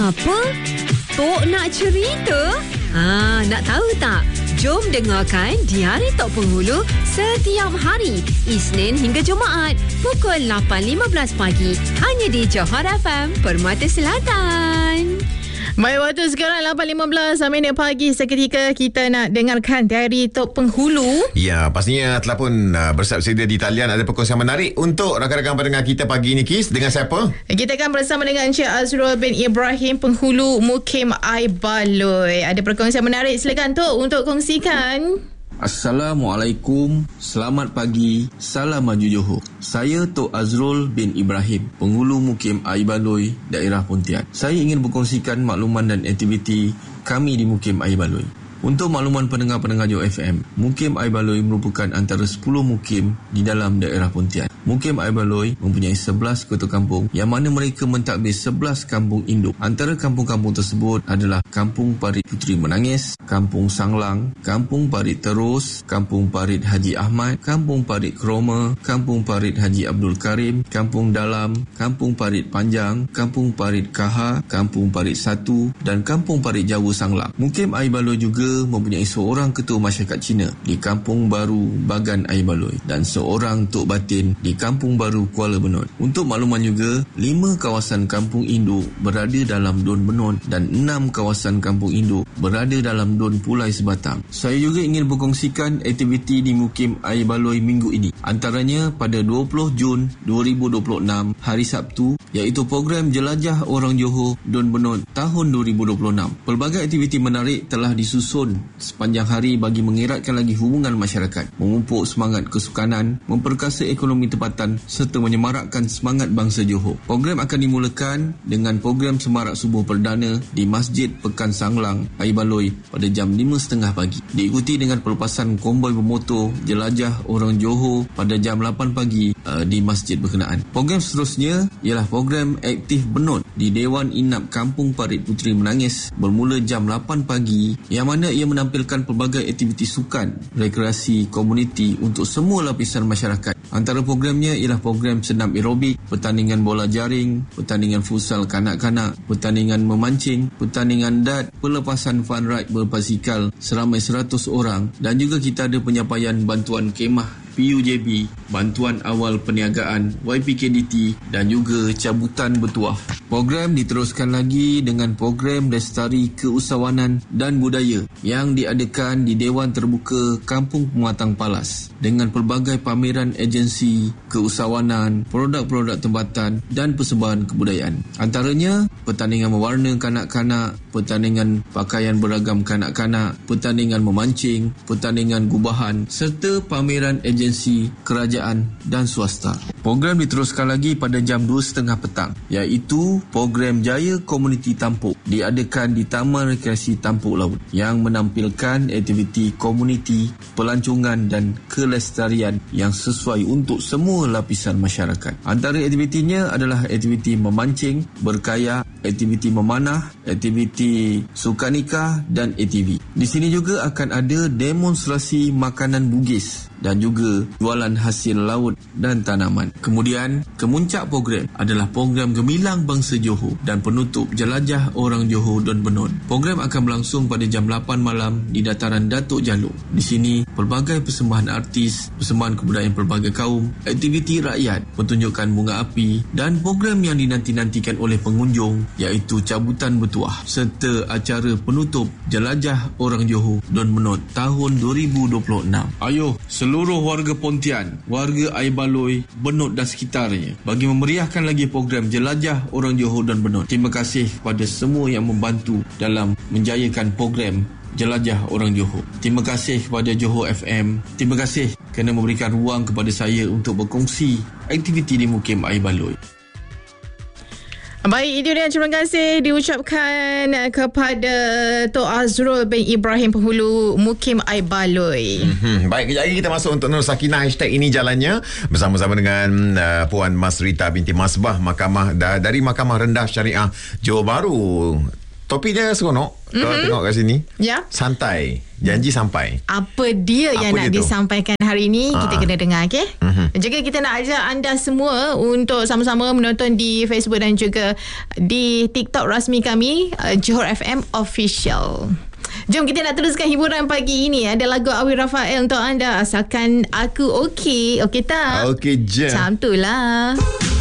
Apa? Tok nak cerita? Nak tahu tak? Jom dengarkan Diari Tok Penghulu setiap hari, Isnin hingga Jumaat, pukul 8.15 pagi. Hanya di Johor FM, Permata Selatan. Baik, waktu sekarang 8.15 minit pagi. Seketika kita nak dengarkan Diari Tok Penghulu. Ya, pastinya telah pun bersiap sedia di talian. Ada perkongsian menarik untuk rakan-rakan pendengar kita pagi ini, Kis. Dengan siapa? Kita akan bersama dengan Encik Azrul bin Ibrahim, Penghulu Mukim Aibaloi. Ada perkongsian menarik. Silakan Tok untuk kongsikan. Assalamualaikum, selamat pagi, salam maju Johor. Saya Tok Azrul bin Ibrahim, Penghulu Mukim Aibaloi, daerah Pontian. Saya ingin berkongsikan makluman dan aktiviti kami di Mukim Aibaloi. Untuk makluman pendengar-pendengar Johor FM, Mukim Aibaloi merupakan antara 10 mukim di dalam daerah Pontian. Mukim Aibaloi mempunyai 11 ketua kampung yang mana mereka mentadbir 11 kampung induk. Antara kampung-kampung tersebut adalah Kampung Parit Puteri Menangis, Kampung Sanglang, Kampung Parit Terus, Kampung Parit Haji Ahmad, Kampung Parit Kroma, Kampung Parit Haji Abdul Karim, Kampung Dalam, Kampung Parit Panjang, Kampung Parit Kaha, Kampung Parit 1 dan Kampung Parit Jawa Sanglang. Mukim Aibaloi juga mempunyai seorang ketua masyarakat Cina di Kampung Baru Bagan Aibaloi dan seorang Tok Batin di Kampung Baru Kuala Benut. Untuk makluman juga, 5 kawasan kampung induk berada dalam Dun Benut dan 6 kawasan kampung induk berada dalam Dun Pulai Sebatang. Saya juga ingin berkongsikan aktiviti di Mukim Aibaloi minggu ini. Antaranya pada 20 Jun 2026 hari Sabtu, iaitu program Jelajah Orang Johor Dun Benut tahun 2026. Pelbagai aktiviti menarik telah disusun sepanjang hari bagi mengeratkan lagi hubungan masyarakat, memupuk semangat kesukanan, memperkasa ekonomi tempatan serta menyemarakkan semangat bangsa Johor. Program akan dimulakan dengan program semarak subuh perdana di Masjid Pekan Sanglang Aibaloi pada jam 5.30 pagi. Diikuti dengan pelepasan komboi bermotor Jelajah Orang Johor pada jam 8 pagi di masjid berkenaan. Program seterusnya ialah program Aktif Benut di Dewan Inap Kampung Parit Puteri Menangis bermula jam 8 pagi, yang mana ia menampilkan pelbagai aktiviti sukan, rekreasi, komuniti untuk semua lapisan masyarakat. Antara programnya ialah program senam aerobik, pertandingan bola jaring, pertandingan futsal kanak-kanak, pertandingan memancing, pertandingan dart, pelepasan fun ride berbasikal seramai 100 orang dan juga kita ada penyampaian bantuan kemah PUJB, bantuan awal perniagaan YPKDT dan juga cabutan bertuah. Program diteruskan lagi dengan program Lestari Keusahawanan dan Budaya yang diadakan di Dewan Terbuka Kampung Pematang Palas dengan pelbagai pameran agensi keusahawanan, produk-produk tempatan dan persembahan kebudayaan. Antaranya pertandingan mewarna kanak-kanak, pertandingan pakaian beragam kanak-kanak, pertandingan memancing, pertandingan gubahan serta pameran agensi kerajaan dan swasta. Program diteruskan lagi pada jam 2.30 petang, iaitu program Jaya Komuniti Tampuk diadakan di Taman Rekreasi Tampuk Laut yang menampilkan aktiviti komuniti, pelancongan dan kelestarian yang sesuai untuk semua lapisan masyarakat. Antara aktivitinya adalah aktiviti memancing, berkayak, aktiviti memanah, aktiviti sukanika dan ATV. Di sini juga akan ada demonstrasi makanan Bugis dan juga jualan hasil laut dan tanaman. Kemudian, kemuncak program adalah program Gemilang Bangsa Johor dan penutup Jelajah Orang Johor Dun Benut. Program akan berlangsung pada jam 8 malam di dataran Datuk Jaluk. Di sini, pelbagai persembahan artis, persembahan kebudayaan pelbagai kaum, aktiviti rakyat, pertunjukan bunga api dan program yang dinanti-nantikan oleh pengunjung iaitu cabutan bertuah serta acara penutup Jelajah Orang Johor Dun Benut tahun 2026. Ayuh, seluruh warga Pontian, warga Aibaloi, Benut dan sekitarnya bagi memeriahkan lagi program Jelajah Orang Johor Dun Benut. Terima kasih kepada semua yang membantu dalam menjayakan program Jelajah Orang Johor. Terima kasih kepada Johor FM. Terima kasih kerana memberikan ruang kepada saya untuk berkongsi aktiviti di Mukim Aibaloi. Baik, itu dia. Terima kasih diucapkan kepada Tok Azrul bin Ibrahim, Penghulu Mukim Aibaloi. Baik, kejap lagi kita masuk untuk Nur Sakinah hashtag ini jalannya bersama-sama dengan Puan Mas Rita binti Masbah dari Mahkamah Rendah Syariah Johor Bahru. Topik dia seronok. Kalau tengok kat sini. Ya. Santai. Janji sampai. Apa dia yang Apa nak dia tu? disampaikan hari ini, kita kena dengar, okey? Dan juga kita nak ajak anda semua untuk sama-sama menonton di Facebook dan juga di TikTok rasmi kami, Johor FM Official. Jom kita nak teruskan hiburan pagi ini. Ada lagu Awi Rafael untuk anda. Asalkan aku okey. Okey tak? Okey je. Macam tu lah.